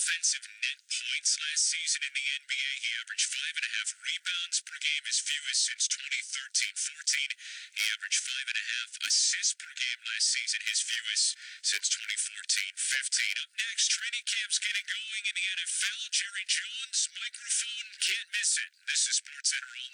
offensive net points last season in the NBA. He averaged 5.5 rebounds per game, his fewest since 2013-14. He averaged 5.5 assists per game last season, his fewest since 2014-15. Up next, training camp's getting going in the NFL. Jerry Jones, microphone, can't miss it. This is SportsCenter All